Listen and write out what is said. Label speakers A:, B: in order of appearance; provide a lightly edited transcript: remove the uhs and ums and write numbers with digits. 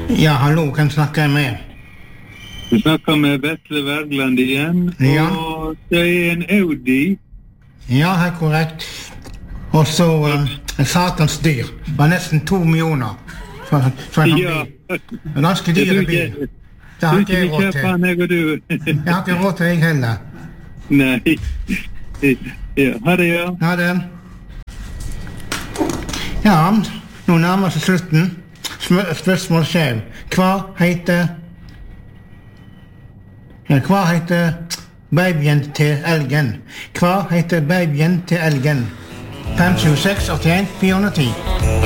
A: Ja, hallo, hvem snakker jeg med?
B: Du snakker med Vetle Wergeland igjen,
A: Ja.
B: og det en Audi.
A: Ja, helt korrekt. Og så en satans dyr. Var nesten 2 millioner for en
B: Ja.
A: bil. En ganske dyr bil. Det har ikke jeg råd til.
B: Jeg og du.
A: Jeg har ikke råd til jeg heller.
B: Nei. Ja, ha det, ja.
A: Ja, det. Ja, nå nærmer seg slutten. Spørsmål selv. Hva heter babyen til elgen? Hva heter babyen til elgen? 526 81 410.